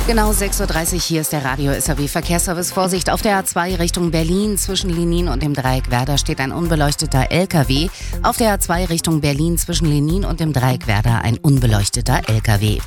Genau 6.30 Uhr, hier ist der Radio SAW Verkehrsservice. Vorsicht, auf der A2 Richtung Berlin zwischen Lenin und dem Dreieck Werder steht ein unbeleuchteter LKW. Auf der A2 Richtung Berlin zwischen Lenin und dem Dreieck Werder ein unbeleuchteter LKW.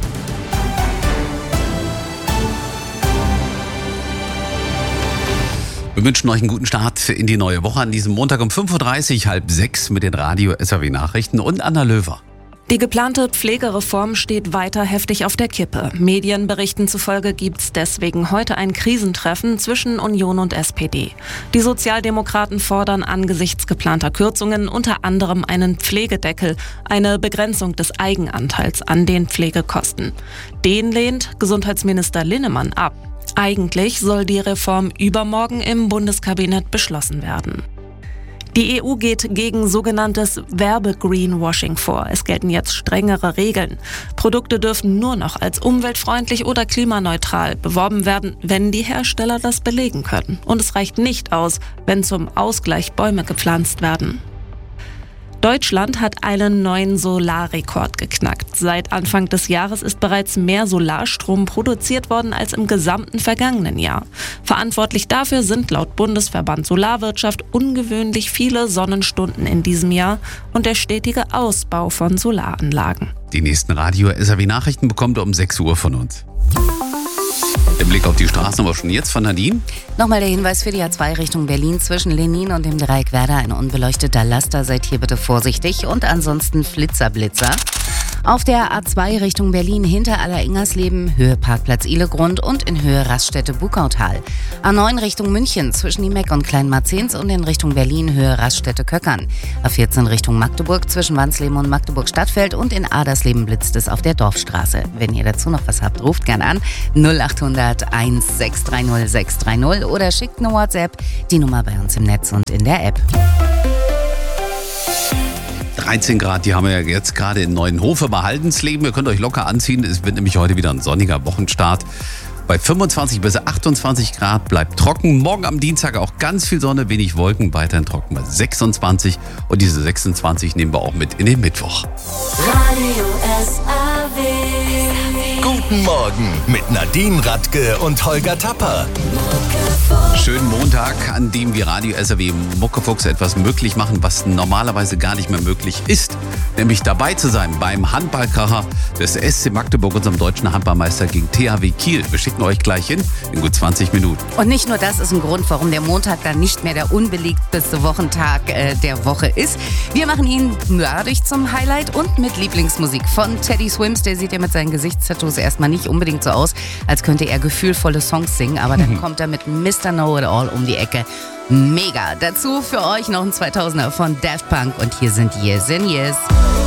Wir wünschen euch einen guten Start in die neue Woche an diesem Montag um 5.30 Uhr, 5:30 mit den Radio SAW Nachrichten und Anna Löwer. Die geplante Pflegereform steht weiter heftig auf der Kippe. Medienberichten zufolge gibt's deswegen heute ein Krisentreffen zwischen Union und SPD. Die Sozialdemokraten fordern angesichts geplanter Kürzungen unter anderem einen Pflegedeckel, eine Begrenzung des Eigenanteils an den Pflegekosten. Den lehnt Gesundheitsminister Linnemann ab. Eigentlich soll die Reform übermorgen im Bundeskabinett beschlossen werden. Die EU geht gegen sogenanntes Werbe-Greenwashing vor. Es gelten jetzt strengere Regeln. Produkte dürfen nur noch als umweltfreundlich oder klimaneutral beworben werden, wenn die Hersteller das belegen können. Und es reicht nicht aus, wenn zum Ausgleich Bäume gepflanzt werden. Deutschland hat einen neuen Solarrekord geknackt. Seit Anfang des Jahres ist bereits mehr Solarstrom produziert worden als im gesamten vergangenen Jahr. Verantwortlich dafür sind laut Bundesverband Solarwirtschaft ungewöhnlich viele Sonnenstunden in diesem Jahr und der stetige Ausbau von Solaranlagen. Die nächsten Radio SAW Nachrichten bekommt ihr um 6 Uhr von uns. Der Blick auf die Straßen aber schon jetzt von Nadine. Nochmal der Hinweis für die A2 Richtung Berlin zwischen Lenin und dem Dreieck Werder. Ein unbeleuchteter Laster, seid hier bitte vorsichtig. Und ansonsten Flitzer. Auf der A2 Richtung Berlin hinter Aller-Ingersleben, Höhe Parkplatz Ihlegrund und in Höhe Raststätte Bukautal. A9 Richtung München zwischen Niemeck und Kleinmarzens und in Richtung Berlin Höhe Raststätte Köckern. A14 Richtung Magdeburg zwischen Wansleben und Magdeburg Stadtfeld und in Adersleben blitzt es auf der Dorfstraße. Wenn ihr dazu noch was habt, ruft gerne an 0800 1630 630 oder schickt eine WhatsApp, die Nummer bei uns im Netz und in der App. 13 Grad, die haben wir ja jetzt gerade in Neuenhofe bei Haldensleben. Ihr könnt euch locker anziehen. Es wird nämlich heute wieder ein sonniger Wochenstart. Bei 25 bis 28 Grad bleibt trocken. Morgen am Dienstag auch ganz viel Sonne, wenig Wolken, weiterhin trocken bei 26. Und diese 26 nehmen wir auch mit in den Mittwoch. Radio SAW. Guten Morgen mit Nadine Radke und Holger Tapper. Schönen Montag, an dem wir Radio SAW Muckefuchs etwas möglich machen, was normalerweise gar nicht mehr möglich ist. Nämlich dabei zu sein beim Handballkracher des SC Magdeburg, unserem deutschen Handballmeister gegen THW Kiel. Wir schicken euch gleich hin in gut 20 Minuten. Und nicht nur das ist ein Grund, warum der Montag dann nicht mehr der unbelegteste Wochentag der Woche ist. Wir machen ihn dadurch zum Highlight und mit Lieblingsmusik von Teddy Swims. Der sieht ja mit seinen Gesichtstattoos erstmal nicht unbedingt so aus, als könnte er gefühlvolle Songs singen. Aber dann kommt er mit Mr. Know-It-All um die Ecke. Mega. Dazu für euch noch ein 2000er von Daft Punk und hier sind Years and Years.